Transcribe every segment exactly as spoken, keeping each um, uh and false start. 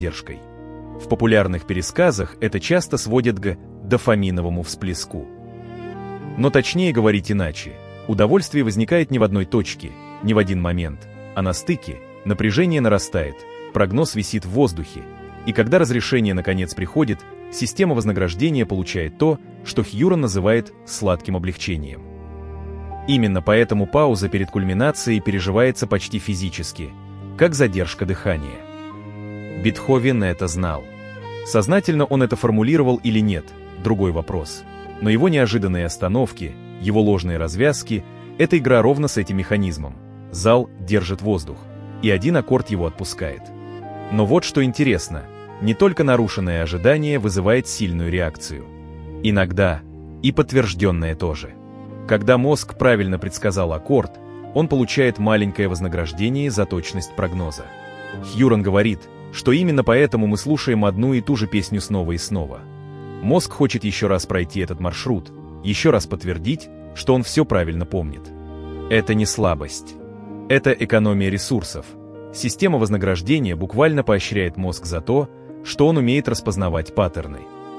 задержкой. В популярных пересказах это часто сводят к дофаминовому всплеску. Но точнее говорить иначе. Удовольствие возникает не в одной точке, не в один момент, а на стыке. Напряжение нарастает, прогноз висит в воздухе, и когда разрешение наконец приходит, система вознаграждения получает то, что Хьюран называет сладким облегчением. Именно поэтому пауза перед кульминацией переживается почти физически, как задержка дыхания. Бетховен это знал. Сознательно он это формулировал или нет – другой вопрос. Но его неожиданные остановки, его ложные развязки – это игра ровно с этим механизмом. Зал держит воздух, и один аккорд его отпускает. Но вот что интересно, не только нарушенное ожидание вызывает сильную реакцию. Иногда и подтвержденное тоже. Когда мозг правильно предсказал аккорд, он получает маленькое вознаграждение за точность прогноза. Хьюран говорит, что именно поэтому мы слушаем одну и ту же песню снова и снова. Мозг хочет еще раз пройти этот маршрут, еще раз подтвердить, что он все правильно помнит. Это не слабость. Это экономия ресурсов. Система вознаграждения буквально поощряет мозг за то, что он умеет распознавать паттерны.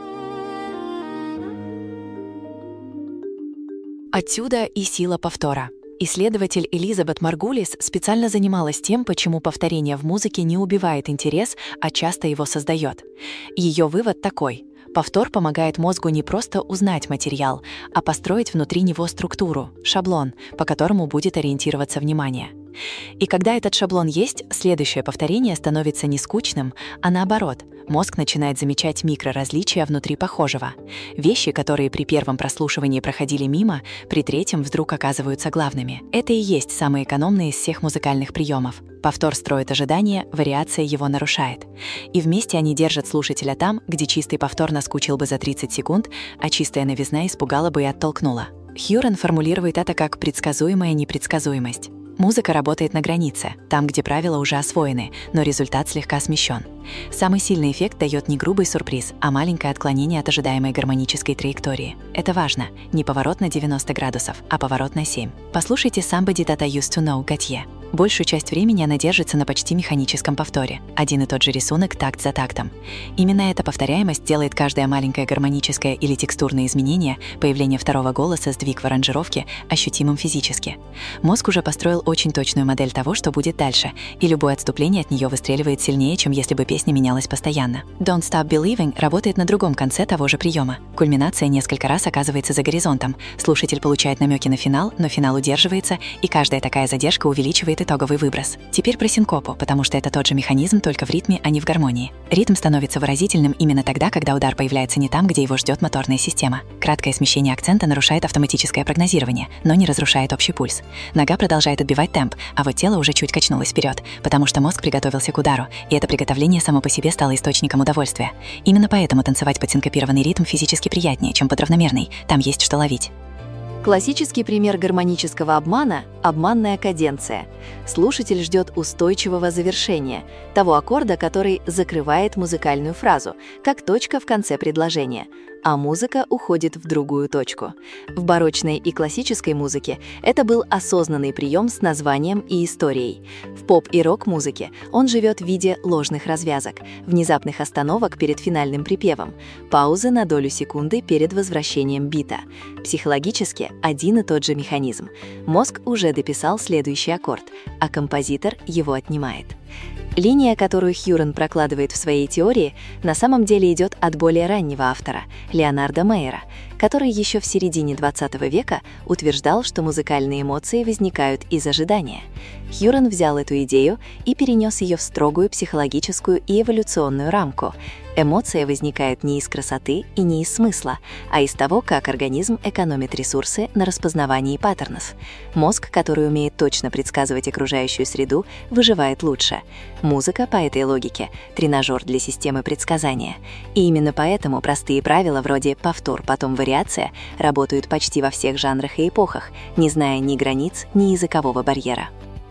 Отсюда и сила повтора. Исследователь Элизабет Маргулис специально занималась тем, почему повторение в музыке не убивает интерес, а часто его создает. Ее вывод такой: повтор помогает мозгу не просто узнать материал, а построить внутри него структуру, шаблон, по которому будет ориентироваться внимание. И когда этот шаблон есть, следующее повторение становится не скучным, а наоборот, мозг начинает замечать микроразличия внутри похожего. Вещи, которые при первом прослушивании проходили мимо, при третьем вдруг оказываются главными. Это и есть самый экономный из всех музыкальных приемов. Повтор строит ожидание, вариация его нарушает. И вместе они держат слушателя там, где чистый повтор наскучил бы за тридцать секунд, а чистая новизна испугала бы и оттолкнула. Хьюран формулирует это как предсказуемая непредсказуемость. Музыка работает на границе, там, где правила уже освоены, но результат слегка смещен. Самый сильный эффект дает не грубый сюрприз, а маленькое отклонение от ожидаемой гармонической траектории. Это важно. Не поворот на девяносто градусов, а поворот на семь. Послушайте Somebody That I Used to Know Готье. Большую часть времени она держится на почти механическом повторе. Один и тот же рисунок такт за тактом. Именно эта повторяемость делает каждое маленькое гармоническое или текстурное изменение, появление второго голоса, сдвиг в аранжировке, ощутимым физически. Мозг уже построил очень точную модель того, что будет дальше, и любое отступление от нее выстреливает сильнее, чем если бы песня менялась постоянно. Don't Stop Believing работает на другом конце того же приема. Кульминация несколько раз оказывается за горизонтом. Слушатель получает намеки на финал, но финал удерживается, и каждая такая задержка увеличивает итоговый выброс. Теперь про синкопу, потому что это тот же механизм, только в ритме, а не в гармонии. Ритм становится выразительным именно тогда, когда удар появляется не там, где его ждет моторная система. Краткое смещение акцента нарушает автоматическое прогнозирование, но не разрушает общий пульс. Нога продолжает отбивать темп, а вот тело уже чуть качнулось вперед, потому что мозг приготовился к удару, и это приготовление само по себе стало источником удовольствия. Именно поэтому танцевать под синкопированный ритм физически приятнее, чем под равномерный. Там есть что ловить. Классический пример гармонического обмана – обманная каденция. Слушатель ждет устойчивого завершения, того аккорда, который закрывает музыкальную фразу, как точка в конце предложения, а музыка уходит в другую точку. В барочной и классической музыке это был осознанный прием с названием и историей. В поп- и рок-музыке он живет в виде ложных развязок, внезапных остановок перед финальным припевом, паузы на долю секунды перед возвращением бита. Психологически один и тот же механизм. Мозг уже дописал следующий аккорд, а композитор его отнимает. Линия, которую Хьюран прокладывает в своей теории, на самом деле идет от более раннего автора, Леонарда Мейера, который еще в середине двадцатого века утверждал, что музыкальные эмоции возникают из ожидания. Хьюран взял эту идею и перенес ее в строгую психологическую и эволюционную рамку. Эмоция возникает не из красоты и не из смысла, а из того, как организм экономит ресурсы на распознавании паттернов. Мозг, который умеет точно предсказывать окружающую среду, выживает лучше. Музыка, по этой логике, тренажер для системы предсказания. И именно поэтому простые правила вроде «повтор, потом вариация» работают почти во всех жанрах и эпохах, не зная ни границ, ни языкового барьера.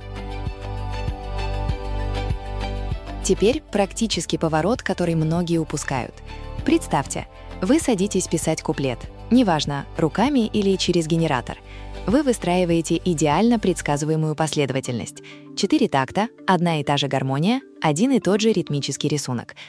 Теперь практический поворот, который многие упускают. Представьте, вы садитесь писать куплет, неважно, руками или через генератор. Вы выстраиваете идеально предсказуемую последовательность. Четыре такта, одна и та же гармония, один и тот же ритмический рисунок.